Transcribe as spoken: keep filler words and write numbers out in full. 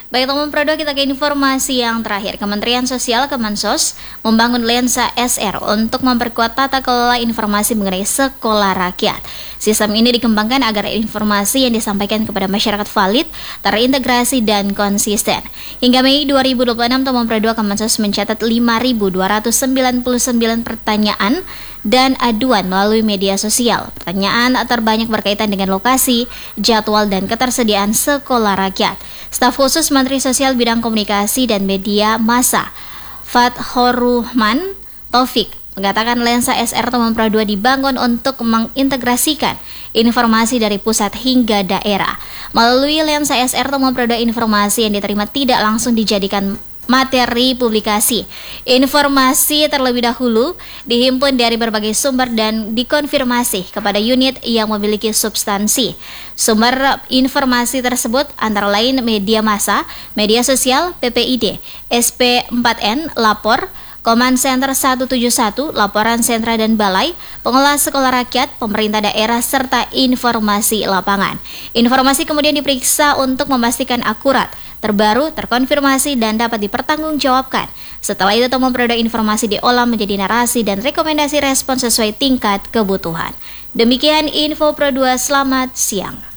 Baik teman Pro dua, kita ke informasi yang terakhir. Kementerian Sosial Kemensos membangun Lensa S R untuk memperkuat tata kelola informasi mengenai sekolah rakyat. Sistem ini dikembangkan agar informasi yang disampaikan kepada masyarakat valid, terintegrasi, dan konsisten. Hingga Mei dua ribu dua puluh enam, teman Pro dua, Kemensos mencatat lima ribu dua ratus sembilan puluh sembilan pertanyaan dan aduan melalui media sosial. Pertanyaan terbanyak berkaitan dengan lokasi, jadwal, dan ketersediaan sekolah rakyat. Staf khusus Menteri Sosial Bidang Komunikasi dan Media Massa, Fathoruhman Taufik, mengatakan Lensa S R teman Pro dua dibangun untuk mengintegrasikan informasi dari pusat hingga daerah. Melalui Lensa S R teman Pro dua, informasi yang diterima tidak langsung dijadikan materi publikasi. Informasi terlebih dahulu dihimpun dari berbagai sumber dan dikonfirmasi kepada unit yang memiliki substansi. Sumber informasi tersebut antara lain media massa, media sosial, P P I D, S P empat N, lapor, Command Center seratus tujuh puluh satu, laporan sentra dan balai, pengelola sekolah rakyat, pemerintah daerah, serta informasi lapangan. Informasi kemudian diperiksa untuk memastikan akurat, terbaru, terkonfirmasi, dan dapat dipertanggungjawabkan. Setelah itu, temuan produk informasi diolah menjadi narasi dan rekomendasi respon sesuai tingkat kebutuhan. Demikian info Pro dua, selamat siang.